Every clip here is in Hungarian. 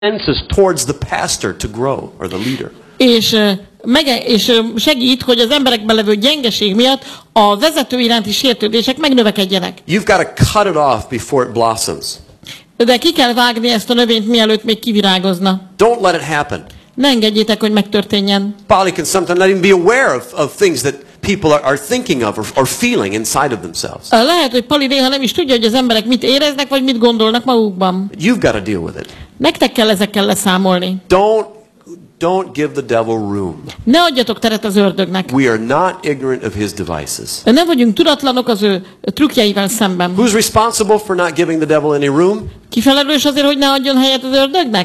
senses towards the pastor to grow or the leader. És segít, hogy az emberekben levő gyengeség miatt a vezető iránti sértődések megnövekedjenek. You've got to cut it off before it blossoms. De ki kell vágni ezt a növényt, mielőtt még kivirágozna. Don't let it happen. Ne engedjétek, hogy megtörténjen. Polly can sometimes not even be aware of things that people are thinking of or feeling inside of themselves. Lehet, hogy Pali néha nem is tudja, hogy az emberek mit éreznek, vagy mit gondolnak magukban. You've got to deal with it. Nektek kell ezekkel leszámolni. Don't give the devil room. Ne adjatok teret az ördögnek. We are not ignorant of his devices. Nem vagyunk tudatlanok az ő trükkjeivel szemben. Who's responsible for not giving the devil any room? Ki felelős azért, hogy ne adjon helyet az ördögnek?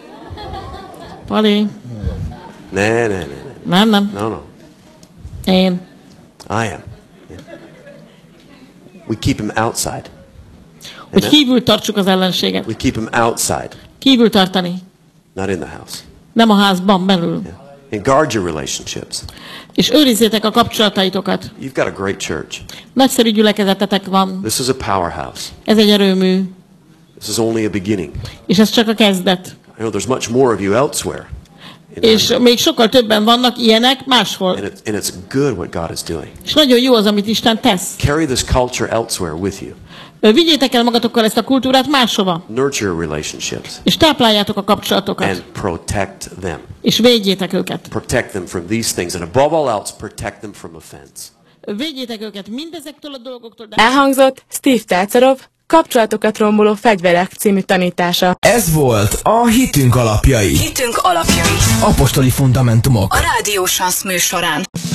Pali. Nem. No. Én. I am. Yeah. We keep him outside. Hogy kívül tartsuk az ellenséget. We keep him outside. Kívül tartani. Not in the house. Nem a házban, belül. Yeah. And guard your relationships. És őrizzétek a kapcsolataitokat. You've got a great church. Nagyszerű gyülekezetetek van. This is a powerhouse. Ez egy erőmű. This is only a beginning. És ez csak a kezdet. I know there's much more of you elsewhere. És még sokkal többen vannak ilyenek máshol. And it's good what God is doing. És nagyon jó az, amit Isten tesz. Carry this culture elsewhere with you. Vigyétek el magatokkal ezt a kultúrát máshova. Nurture relationships. És tápláljátok a kapcsolatokat. And protect them. És védjétek őket. Protect them from these things, and above all else, protect them from offense. Védjétek őket mindezektől a dolgoktól. Elhangzott Steve Tácarov Kapcsolatokat romboló fegyverek című tanítása. Ez volt a Hitünk alapjai. Hitünk alapjai. Apostoli fundamentumok. A Rádió Sansz műsorán.